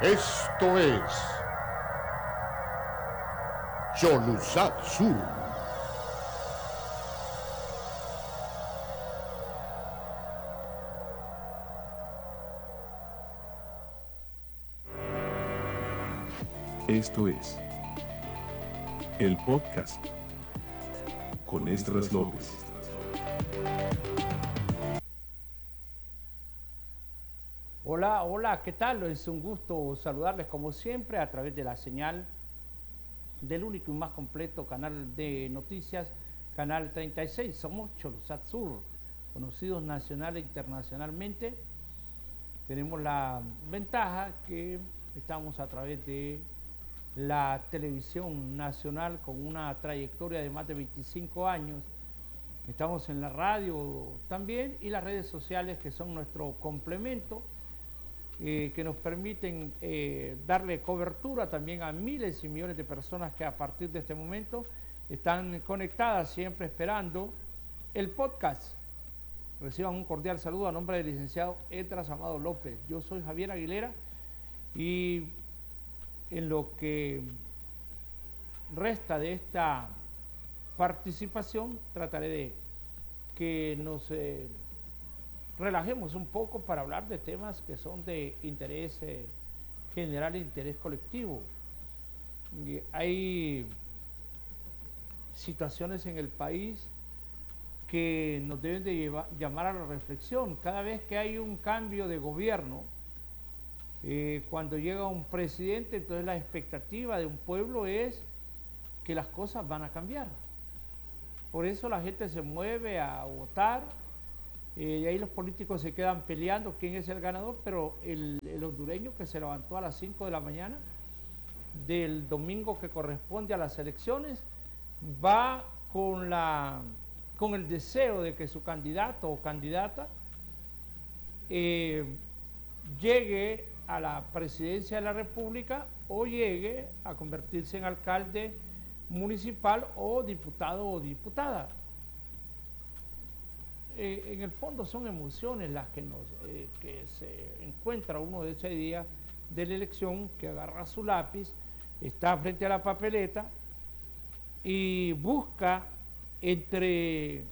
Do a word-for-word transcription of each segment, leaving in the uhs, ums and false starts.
Esto es Cholusat Sur. Esto es el podcast con Esdras López. Hola, hola, ¿qué tal? Es un gusto saludarles como siempre a través de la señal del único y más completo canal de noticias, Canal treinta y seis. Somos Cholusat Sur, conocidos nacional e internacionalmente. Tenemos la ventaja que estamos a través de la televisión nacional con una trayectoria de más de veinticinco años. Estamos en la radio también y las redes sociales, que son nuestro complemento, eh, que nos permiten eh, darle cobertura también a miles y millones de personas que a partir de este momento están conectadas, siempre esperando el podcast. Reciban un cordial saludo a nombre del licenciado Esdras Amado López. Yo soy Javier Aguilera y en lo que resta de esta participación trataré de que nos eh, relajemos un poco para hablar de temas que son de interés eh, general e interés colectivo. Y hay situaciones en el país que nos deben de llevar, llamar a la reflexión. Cada vez que hay un cambio de gobierno, eh, cuando llega un presidente, entonces la expectativa de un pueblo es que las cosas van a cambiar. Por eso la gente se mueve a votar, eh, y ahí los políticos se quedan peleando quién es el ganador, pero el, el hondureño que se levantó a las cinco de la mañana del domingo que corresponde a las elecciones va con, la, con el deseo de que su candidato o candidata eh, llegue a la presidencia de la República o llegue a convertirse en alcalde municipal o diputado o diputada. Eh, en el fondo son emociones las que, nos, eh, que se encuentra uno de ese día de la elección, que agarra su lápiz, está frente a la papeleta y busca entre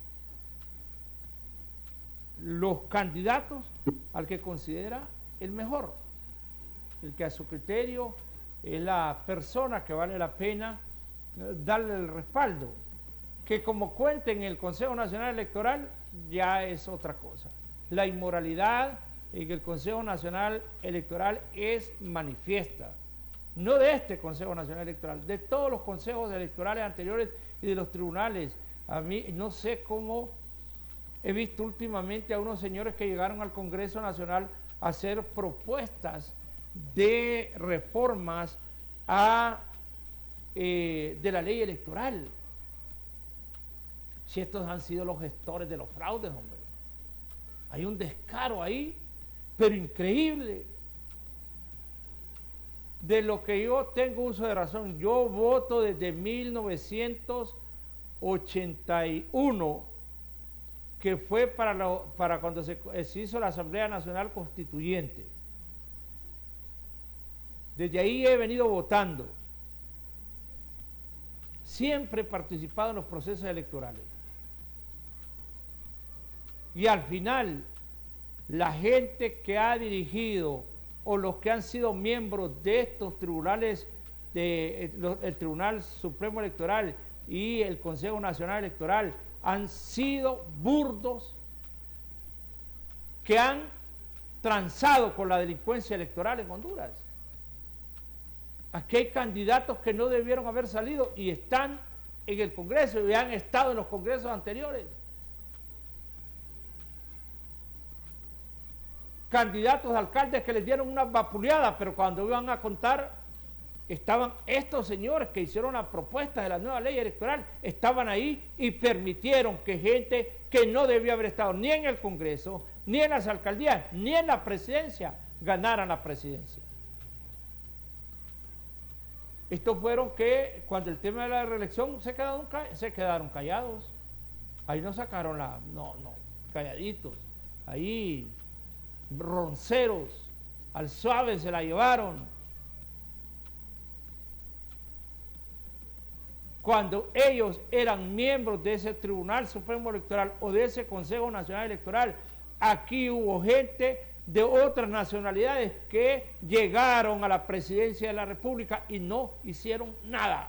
los candidatos al que considera el mejor, el que a su criterio es la persona que vale la pena darle el respaldo. Que como cuente en el Consejo Nacional Electoral ya es otra cosa. La inmoralidad en el Consejo Nacional Electoral es manifiesta, no de este Consejo Nacional Electoral, de todos los consejos electorales anteriores y de los tribunales. A mí no sé cómo he visto últimamente a unos señores que llegaron al Congreso Nacional a hacer propuestas de reformas a, eh, de la ley electoral. Si estos han sido los gestores de los fraudes, hombre. Hay un descaro ahí, pero increíble. De lo que yo tengo uso de razón, yo voto desde mil novecientos ochenta y uno, que fue para, lo, para cuando se, se hizo la Asamblea Nacional Constituyente. Desde ahí he venido votando. Siempre he participado en los procesos electorales. Y al final, la gente que ha dirigido o los que han sido miembros de estos tribunales, de, el Tribunal Supremo Electoral y el Consejo Nacional Electoral, han sido burdos que han transado con la delincuencia electoral en Honduras. Aquí hay candidatos que no debieron haber salido y están en el Congreso y han estado en los congresos anteriores. Candidatos a alcaldes que les dieron una vapuleada, pero cuando iban a contar, estaban estos señores que hicieron la propuesta de la nueva ley electoral, estaban ahí y permitieron que gente que no debía haber estado ni en el Congreso, ni en las alcaldías, ni en la presidencia, ganaran la presidencia. Estos fueron que, cuando el tema de la reelección, se quedaron, se quedaron callados. Ahí no sacaron la... No, no, calladitos. Ahí... ronceros, al suave se la llevaron, cuando ellos eran miembros de ese Tribunal Supremo Electoral o de ese Consejo Nacional Electoral, aquí hubo gente de otras nacionalidades que llegaron a la presidencia de la República y no hicieron nada.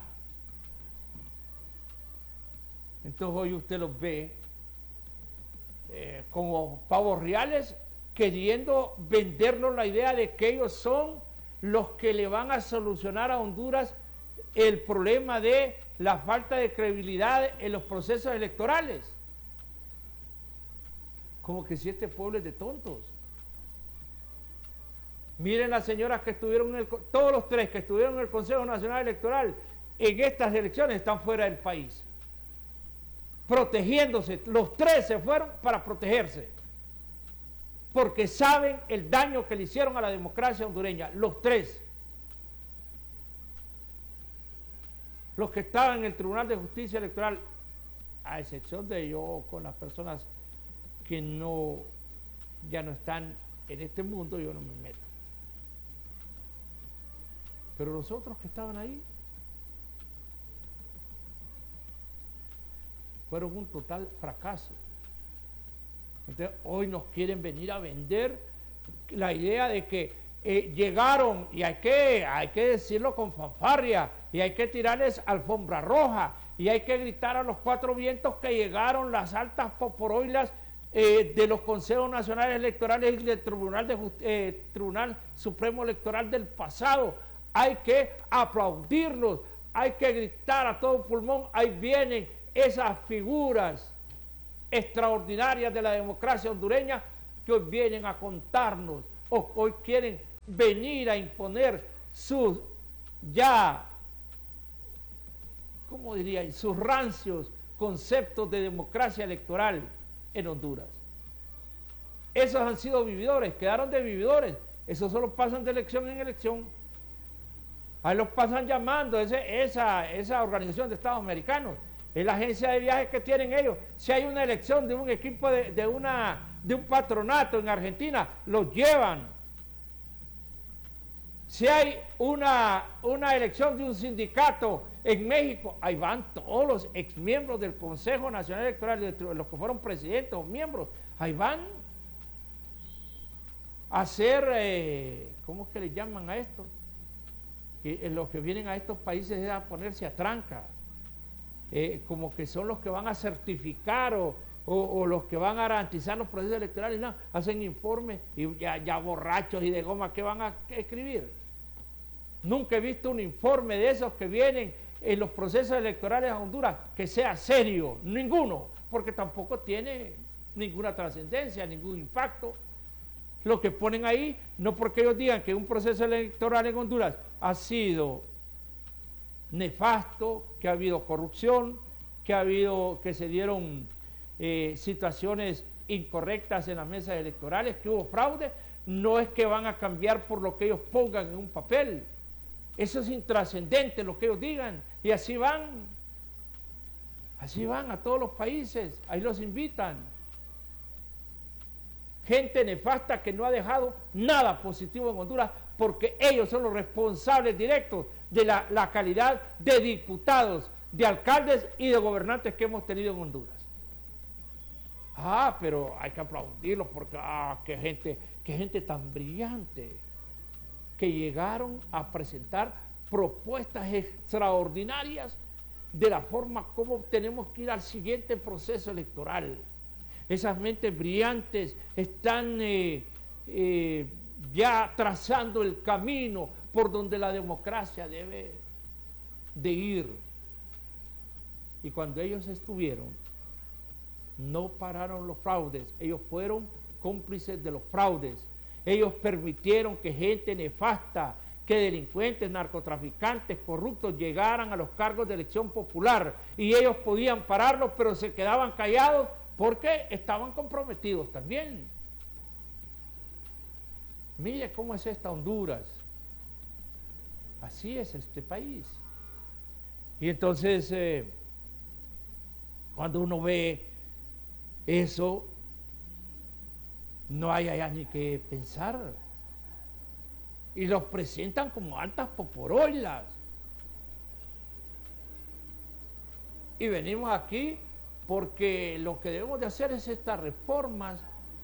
Entonces hoy usted los ve eh, como pavos reales, queriendo vendernos la idea de que ellos son los que le van a solucionar a Honduras el problema de la falta de credibilidad en los procesos electorales. Como que si este pueblo es de tontos. Miren las señoras que estuvieron en el, todos los tres que estuvieron en el Consejo Nacional Electoral en estas elecciones están fuera del país, protegiéndose. Los tres se fueron para protegerse, porque saben el daño que le hicieron a la democracia hondureña, los tres. Los que estaban en el Tribunal de Justicia Electoral, a excepción de yo, con las personas que no, ya no están en este mundo, yo no me meto. Pero los otros que estaban ahí fueron un total fracaso. Entonces, hoy nos quieren venir a vender la idea de que eh, llegaron, y hay que, hay que decirlo con fanfarria, y hay que tirarles alfombra roja, y hay que gritar a los cuatro vientos que llegaron las altas poporoilas eh, de los consejos nacionales electorales y del Tribunal, de, eh, Tribunal Supremo Electoral del pasado. Hay que aplaudirlos, hay que gritar a todo pulmón, ahí vienen esas figuras extraordinarias de la democracia hondureña que hoy vienen a contarnos, o hoy quieren venir a imponer sus ya, ¿cómo diría? Sus rancios conceptos de democracia electoral en Honduras. Esos han sido vividores, quedaron de vividores, esos solo pasan de elección en elección. Ahí los pasan llamando, ese, esa, esa organización de Estados Americanos, es la agencia de viajes que tienen ellos. Si hay una elección de un equipo de, de, una, de un patronato en Argentina, los llevan. Si hay una, una elección de un sindicato en México, ahí van todos los exmiembros del Consejo Nacional Electoral, de los que fueron presidentes o miembros, ahí van a hacer, eh, ¿cómo es que le llaman a esto? Que los que vienen a estos países es a ponerse a tranca, eh, como que son los que van a certificar o, o, o los que van a garantizar los procesos electorales. No, hacen informes y ya, ya borrachos y de goma, ¿qué van a escribir? Nunca he visto un informe de esos que vienen en los procesos electorales a Honduras que sea serio, ninguno, porque tampoco tiene ninguna trascendencia, ningún impacto. Lo que ponen ahí, no porque ellos digan que un proceso electoral en Honduras ha sido nefasto, que ha habido corrupción, que ha habido, que se dieron eh, situaciones incorrectas en las mesas electorales, que hubo fraude, no es que van a cambiar por lo que ellos pongan en un papel. Eso es intrascendente lo que ellos digan, y así van, así van a todos los países, ahí los invitan. Gente nefasta que no ha dejado nada positivo en Honduras, porque ellos son los responsables directos de la, la calidad de diputados, de alcaldes y de gobernantes que hemos tenido en Honduras. Ah, pero hay que aplaudirlos porque, ah, qué gente, qué gente tan brillante, que llegaron a presentar propuestas extraordinarias de la forma como tenemos que ir al siguiente proceso electoral. Esas mentes brillantes están eh, eh, ya trazando el camino por donde la democracia debe de ir. Y cuando ellos estuvieron, no pararon los fraudes, ellos fueron cómplices de los fraudes. Ellos permitieron que gente nefasta, que delincuentes, narcotraficantes, corruptos llegaran a los cargos de elección popular, y ellos podían pararlos, pero se quedaban callados porque estaban comprometidos también. Mire cómo es esta Honduras. Así es este país. Y entonces, eh, cuando uno ve eso, no hay allá ni que pensar. Y los presentan como altas poporoilas. Y venimos aquí porque lo que debemos de hacer es estas reformas,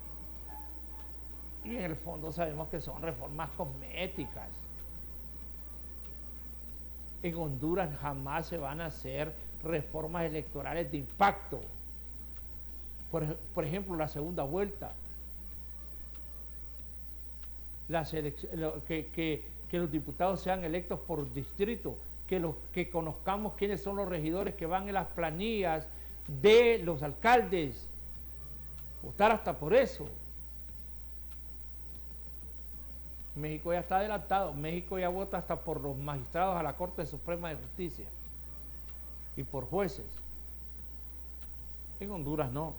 y en el fondo sabemos que son reformas cosméticas. En Honduras jamás se van a hacer reformas electorales de impacto. Por, por ejemplo, la segunda vuelta. Las lo, que, que, que los diputados sean electos por distrito, que, los, que conozcamos quiénes son los regidores que van en las planillas de los alcaldes. Votar hasta por eso. México ya está adelantado. México ya vota hasta por los magistrados a la Corte Suprema de Justicia y por jueces. En Honduras no.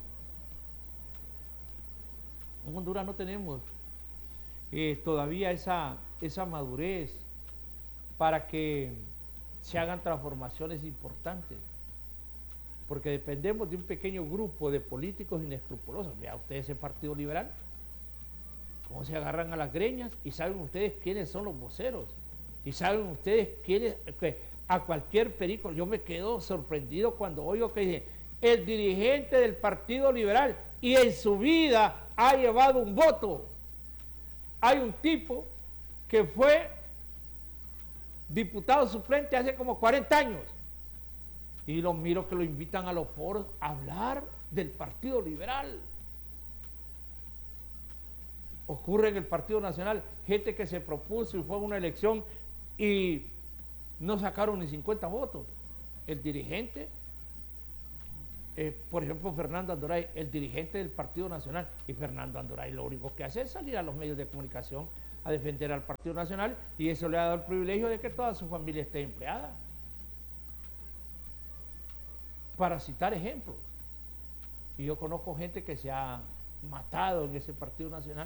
En Honduras no tenemos eh, todavía esa, esa madurez para que se hagan transformaciones importantes, porque dependemos de un pequeño grupo de políticos inescrupulosos. Vea ustedes ese Partido Liberal, cómo se agarran a las greñas, y saben ustedes quiénes son los voceros, y saben ustedes quiénes, que a cualquier perico. Yo me quedo sorprendido cuando oigo que dice el dirigente del Partido Liberal, y en su vida ha llevado un voto. Hay un tipo que fue diputado suplente hace como cuarenta años, y los miro que lo invitan a los foros a hablar del Partido Liberal. Ocurre en el Partido Nacional, gente que se propuso y fue a una elección y no sacaron ni cincuenta votos. El dirigente, eh, por ejemplo, Fernando Andoray, el dirigente del Partido Nacional, y Fernando Andoray lo único que hace es salir a los medios de comunicación a defender al Partido Nacional, y eso le ha dado el privilegio de que toda su familia esté empleada. Para citar ejemplos. Y yo conozco gente que se ha matado en ese Partido Nacional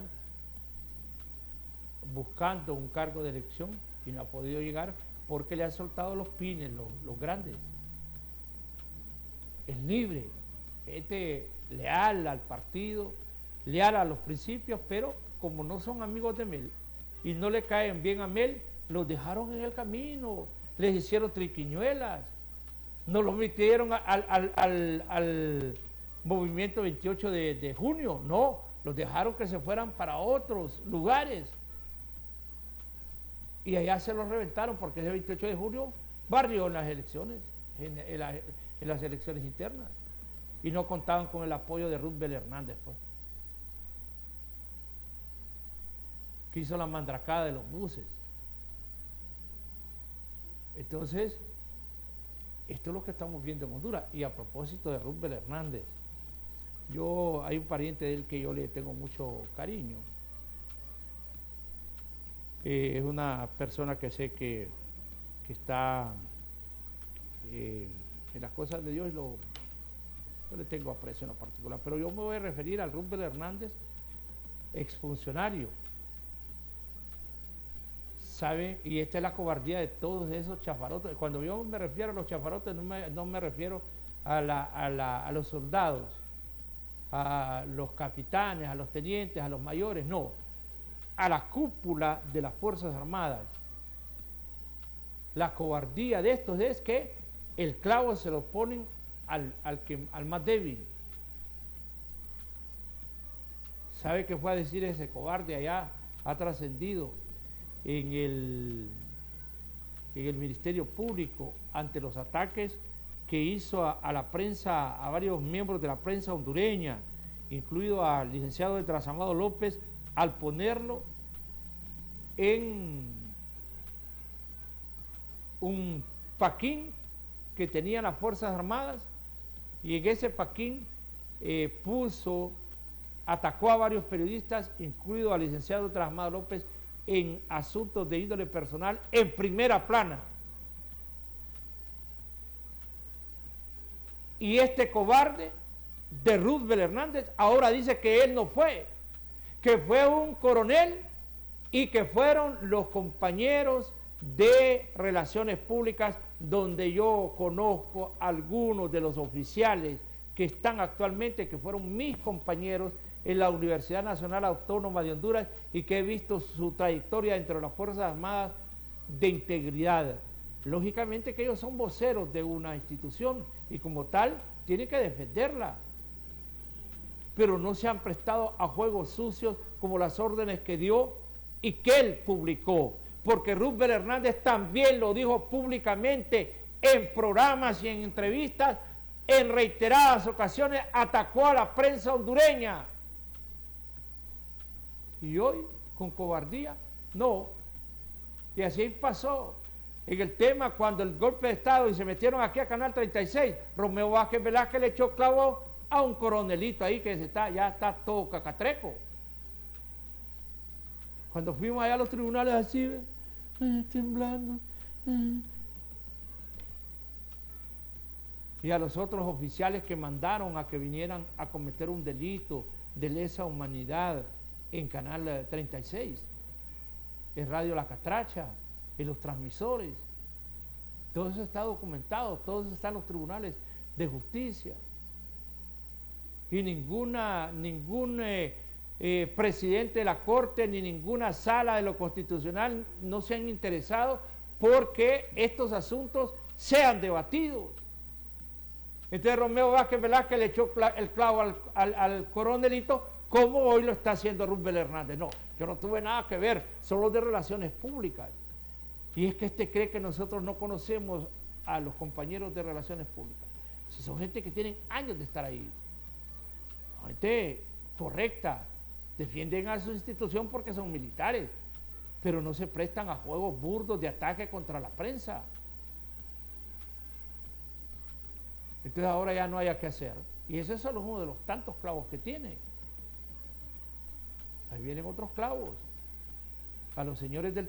buscando un cargo de elección y no ha podido llegar porque le han soltado los pines, los, los grandes. Es libre, gente leal al partido, leal a los principios, pero como no son amigos de Mel y no le caen bien a Mel, los dejaron en el camino, les hicieron triquiñuelas, no los metieron al, al, al, al movimiento veintiocho de, de junio, no, los dejaron que se fueran para otros lugares. Y allá se los reventaron porque ese veintiocho de junio barrió en las elecciones, en, en, la, en las elecciones internas. Y no contaban con el apoyo de Roosevelt Hernández, pues. Que hizo la mandracada de los buses. Entonces, esto es lo que estamos viendo en Honduras. Y a propósito de Roosevelt Hernández, yo, hay un pariente de él que yo le tengo mucho cariño. Eh, es una persona que sé que, que está eh, en las cosas de Dios, y lo, yo le tengo aprecio en lo particular. Pero yo me voy a referir al Roosevelt Hernández, exfuncionario. ¿Sabe? Y esta es la cobardía de todos esos chafarotes. Cuando yo me refiero a los chafarotes, no me, no me refiero a, la, a, la, a los soldados, a los capitanes, a los tenientes, a los mayores, no, a la cúpula de las Fuerzas Armadas. La cobardía de estos es que el clavo se lo ponen al, al, que, al más débil. ¿Sabe qué fue a decir ese cobarde allá? Ha trascendido en el, en el Ministerio Público ante los ataques que hizo a, a la prensa, a varios miembros de la prensa hondureña, incluido al licenciado de Trasamado López, al ponerlo en un paquín que tenían las Fuerzas Armadas, y en ese paquín eh, puso, atacó a varios periodistas, incluido al licenciado Trasamado López, en asuntos de índole personal en primera plana. Y este cobarde de Roosevelt Hernández ahora dice que él no fue, que fue un coronel y que fueron los compañeros de Relaciones Públicas, donde yo conozco algunos de los oficiales que están actualmente, que fueron mis compañeros en la Universidad Nacional Autónoma de Honduras, y que he visto su trayectoria dentro de las Fuerzas Armadas de integridad, Lógicamente que ellos son voceros de una institución y como tal tienen que defenderla. Pero no se han prestado a juegos sucios como las órdenes que dio y que él publicó. Porque Roosevelt Hernández también lo dijo públicamente en programas y en entrevistas, en reiteradas ocasiones atacó a la prensa hondureña. Y hoy, con cobardía, no. Y así pasó. En el tema, cuando el golpe de Estado y se metieron aquí a Canal treinta y seis, Romeo Vázquez Velázquez le echó clavo a un coronelito ahí que se está, ya está todo cacatreco. Cuando fuimos allá a los tribunales así, eh, temblando, eh. y a los otros oficiales que mandaron a que vinieran a cometer un delito de lesa humanidad en Canal treinta y seis, en Radio La Catracha, en los transmisores. Todo eso está documentado, todo eso está en los tribunales de justicia. Y ninguna, ningún eh, eh, presidente de la Corte ni ninguna sala de lo constitucional no se han interesado porque estos asuntos sean debatidos. Entonces Romeo Vázquez Velázquez le echó el clavo al, al, al coronelito, como hoy lo está haciendo Roosevelt Hernández. No, yo no tuve nada que ver, son los de relaciones públicas. Y es que este cree que nosotros no conocemos a los compañeros de relaciones públicas. Si son gente que tienen años de estar ahí, gente correcta, defienden a su institución porque son militares, pero no se prestan a juegos burdos de ataque contra la prensa. Entonces ahora ya no haya que hacer. Y ese es solo uno de los tantos clavos que tiene. Ahí vienen otros clavos. A los señores del